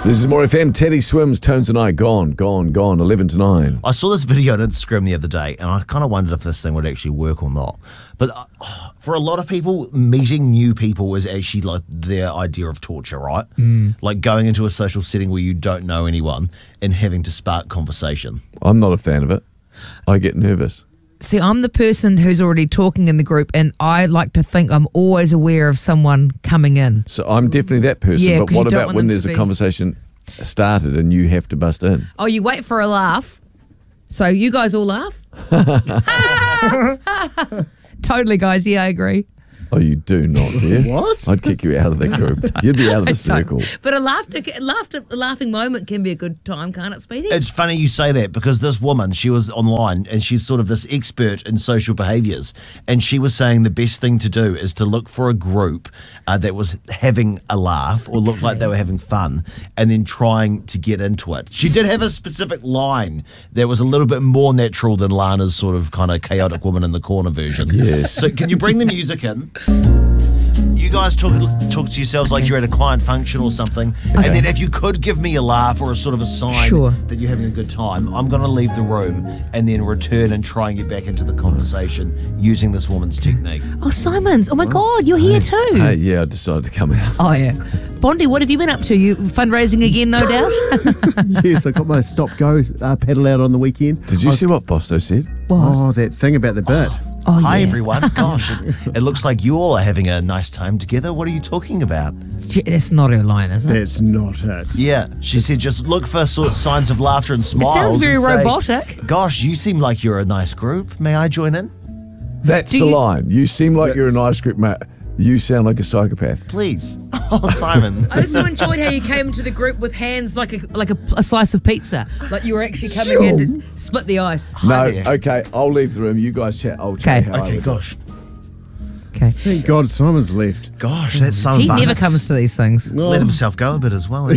This is More FM. Teddy swims, Tones and I gone, 11 to 9. I saw this video on Instagram the other day, and I kind of wondered if this thing would actually work or not. But for a lot of people, meeting new people is actually like their idea of torture, right? Like going into a social setting where you don't know anyone and having to spark conversation. I'm not a fan of it. I get nervous. See, I'm the person who's already talking in the group, and I like to think I'm always aware of someone coming in. So I'm definitely that person. Yeah, but 'cause what you don't about want when them there's to a be- conversation started and you have to bust in? Oh, you wait for a laugh. So you guys all laugh? Totally, guys. Yeah, I agree. Oh, you do not, do you? What? I'd kick you out of the group. You'd be out of the circle. But a laughing moment can be a good time, can't it, Speedy? It's funny you say that because this woman, she was online and she's sort of this expert in social behaviours, and she was saying the best thing to do is to look for a group that was having a laugh or looked like they were having fun, and then trying to get into it. She did have a specific line that was a little bit more natural than Lana's sort of kind of chaotic woman in the corner version. Yes. So can you bring the music in? You guys talk to yourselves like you're at a client function or something, and then if you could give me a laugh or a sort of a sign Sure. that you're having a good time, I'm going to leave the room and then return and try and get back into the conversation using this woman's technique. Oh, Simons. Oh, my God. You're here too. Hey, yeah, I decided to come out. Oh, yeah. Bondi, what have you been up to? You fundraising again, no doubt? Yes, I got my stop-go pedal out on the weekend. Did you see what Bosto said? Oh, that thing about the bit. Oh, Hi, yeah. everyone. Gosh, it looks like you all are having a nice time together. What are you talking about? Gee, that's not her line, is it? That's not it. Yeah, she said just look for sort of signs of laughter and It smiles. sounds very and say, robotic. Gosh, you seem like you're a nice group. May I join in? That's Do the you- line. You seem like you're a nice group, mate. You sound like a psychopath. Please. Oh, Simon. I also enjoyed how you came to the group with hands like a slice of pizza. Like you were actually coming in to split the ice. No, there. okay, I'll leave the room. You guys chat. I'll tell Okay. you how I Okay, would. gosh. Okay. Thank God Simon's left. Gosh, that's Simon He never Barnett's comes to these things. let himself go a bit as well.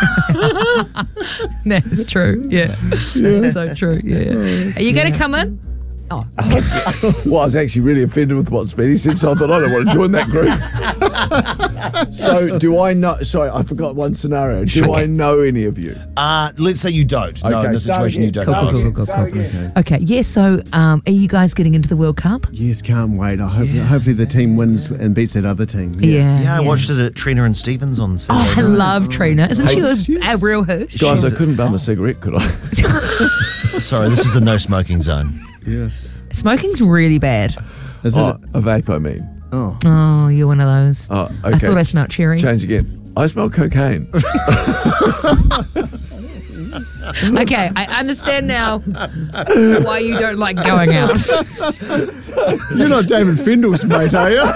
That's true. Yeah. That's so true. Yeah. Are you going to come in? Oh, Well, I was actually really offended with what Speedy said, so I thought I don't want to join that group. So, do I know? Sorry, I forgot one scenario. Do I know any of you? Let's say you don't. No, Okay, in this start situation you again. don't. Cool, know. cool, cool, cool, cool. Okay. Yeah. So, are you guys getting into the World Cup? Yes, can't wait. Hopefully the team wins and beats that other team. Yeah, I watched it at Trina and Stevens on Saturday. Oh, I love Trina. Isn't Hey, she a real hoot? Guys, I couldn't bum a cigarette, could I? Sorry, this is a no smoking zone. Yeah. Smoking's really bad. Is Oh, it? a vape, I mean. Oh. Oh, you're one of those. Oh, I okay. thought I smelled cherry. Change again. I smell cocaine. Okay, I understand now why you don't like going out. You're not David Fendel's mate, are you?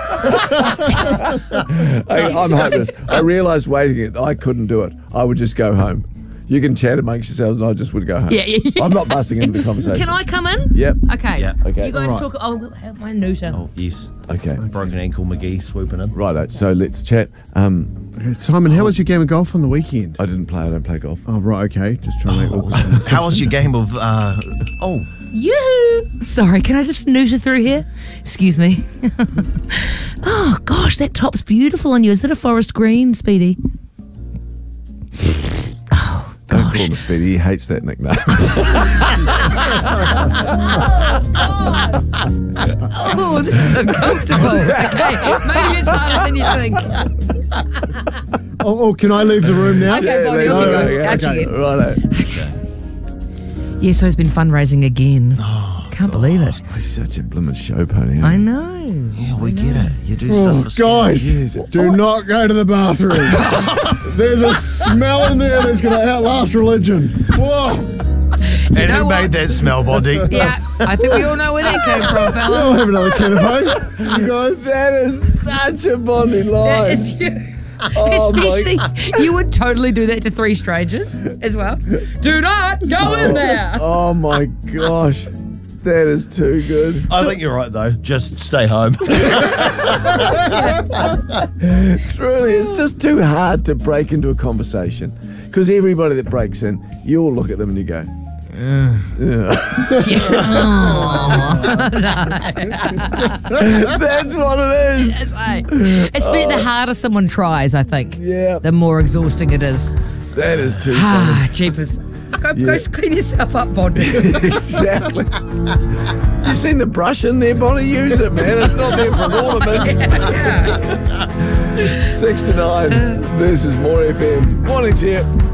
I'm hopeless. I realised waiting it, I couldn't do it. I would just go home. You can chat amongst yourselves and I just would go home. Yeah. I'm not busting into the conversation. Can I come in? Yep. Okay. Yeah. Okay. You guys Alright. talk. Oh, we'll have my neuter. Oh, yes. Okay. Broken ankle McGee swooping in. Righto. So let's chat. Simon, how was your game of golf on the weekend? I didn't play. I don't play golf. Oh, right, okay. Just trying to make awkward conversation. How was your game of, Yoo-hoo! Sorry, can I just neuter through here? Excuse me. Oh, gosh, that top's beautiful on you. Is that a forest green, Speedy? Don't call him Speedy. He hates that nickname. Oh, this is uncomfortable. Okay, maybe it's harder than you think. Oh, can I leave the room now? Okay, Bonnie, off you go. Out you get. Righto. Yeah, so it's been fundraising again. Can't believe it. Oh, he's such a blooming show pony. I know. yeah, we get it. You do Oh, stuff for guys, Yes. do not go to the bathroom. There's a smell in there that's going to outlast religion. Whoa. And know who what? made that smell, Bondi? Yeah, I think we all know where that came from, I'll fella. have another canapé. You guys. That is such a Bondi line. It's you. Oh, Especially, you would totally do that to 3 strangers as well. Do not go in there. Oh my gosh. That is too good. I think you're right, though. Just stay home. Truly, it's just too hard to break into a conversation because everybody that breaks in, you all look at them and you go, that's what it is. It's the harder someone tries, I think. Yeah. The more exhausting it is. That is too funny. Jeepers. Go clean yourself up, Bonnie. Exactly. You seen the brush in there, Bonnie? Use it, man. It's not there for an ornament. 6 to 9. This is More FM. Morning to you.